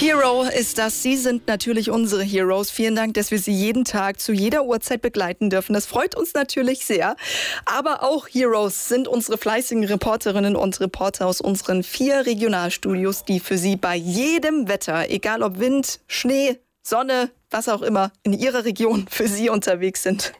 Hero ist das. Sie sind natürlich unsere Heroes. Vielen Dank, dass wir Sie jeden Tag zu jeder Uhrzeit begleiten dürfen. Das freut uns natürlich sehr. Aber auch Heroes sind unsere fleißigen Reporterinnen und Reporter aus unseren 4 Regionalstudios, die für Sie bei jedem Wetter, egal ob Wind, Schnee, Sonne, was auch immer, in Ihrer Region für Sie unterwegs sind.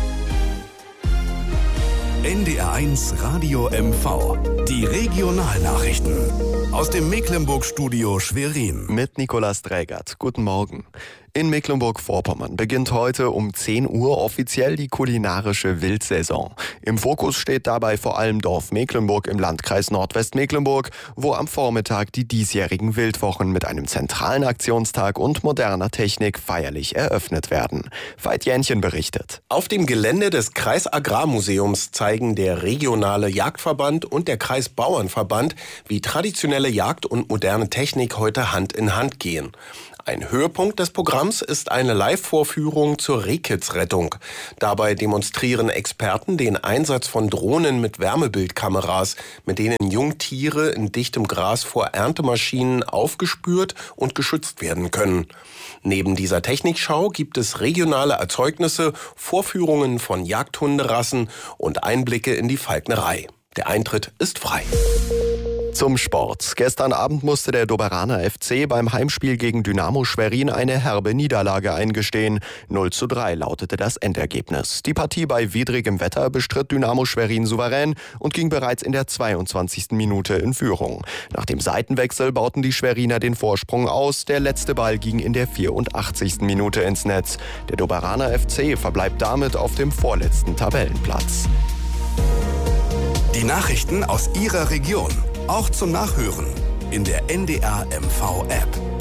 NDR1 Radio MV. Die Regionalnachrichten. Aus dem Mecklenburg-Studio Schwerin. Mit Nicolas Drägert. Guten Morgen. In Mecklenburg-Vorpommern beginnt heute um 10 Uhr offiziell die kulinarische Wildsaison. Im Fokus steht dabei vor allem Dorf Mecklenburg im Landkreis Nordwestmecklenburg, wo am Vormittag die diesjährigen Wildwochen mit einem zentralen Aktionstag und moderner Technik feierlich eröffnet werden. Veit Jähnchen berichtet. Auf dem Gelände des Kreisagrarmuseums zeigen der regionale Jagdverband und der Kreisbauernverband, wie traditionelle Jagd und moderne Technik heute Hand in Hand gehen. Ein Höhepunkt des Programms ist eine Live-Vorführung zur Rehkitzrettung. Dabei demonstrieren Experten den Einsatz von Drohnen mit Wärmebildkameras, mit denen Jungtiere in dichtem Gras vor Erntemaschinen aufgespürt und geschützt werden können. Neben dieser Technikschau gibt es regionale Erzeugnisse, Vorführungen von Jagdhunderassen und Einblicke in die Falknerei. Der Eintritt ist frei. Zum Sport. Gestern Abend musste der Doberaner FC beim Heimspiel gegen Dynamo Schwerin eine herbe Niederlage eingestehen. 0:3 lautete das Endergebnis. Die Partie bei widrigem Wetter bestritt Dynamo Schwerin souverän und ging bereits in der 22. Minute in Führung. Nach dem Seitenwechsel bauten die Schweriner den Vorsprung aus. Der letzte Ball ging in der 84. Minute ins Netz. Der Doberaner FC verbleibt damit auf dem vorletzten Tabellenplatz. Die Nachrichten aus Ihrer Region. Auch zum Nachhören in der NDR MV App.